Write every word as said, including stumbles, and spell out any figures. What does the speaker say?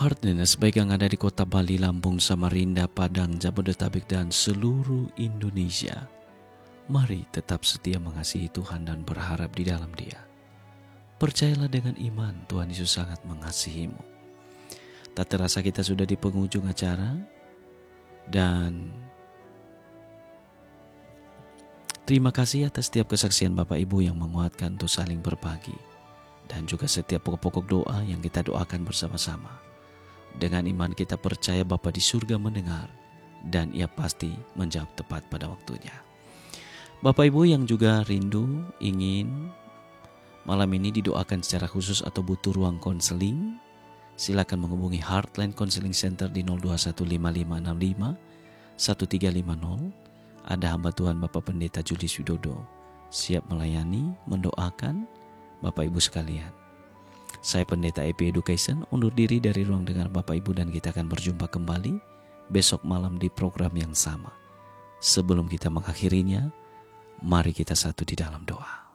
Heartliness baik yang ada di kota Bali, Lampung, Samarinda, Padang, Jabodetabek, dan seluruh Indonesia. Mari tetap setia mengasihi Tuhan dan berharap di dalam Dia. Percayalah dengan iman, Tuhan Yesus sangat mengasihimu. Tak terasa kita sudah di penghujung acara, dan terima kasih atas setiap kesaksian Bapak Ibu yang menguatkan untuk saling berbagi, dan juga setiap pokok-pokok doa yang kita doakan bersama-sama. Dengan iman kita percaya Bapa di surga mendengar, dan Ia pasti menjawab tepat pada waktunya. Bapak Ibu yang juga rindu ingin malam ini didoakan secara khusus atau butuh ruang konseling, silakan menghubungi Heartline Counseling Center di nol dua satu lima lima enam lima satu tiga lima nol. Ada hamba Tuhan Bapak Pendeta Julius Widodo siap melayani, mendoakan Bapak Ibu sekalian. Saya Pendeta E P Education undur diri dari ruang dengar Bapak Ibu, dan kita akan berjumpa kembali besok malam di program yang sama. Sebelum kita mengakhirinya, mari kita satu di dalam doa.